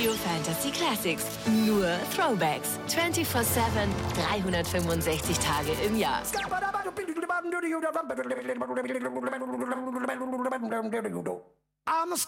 Radio Fantasy Classics. Nur Throwbacks. 24/7, 365 Tage im Jahr.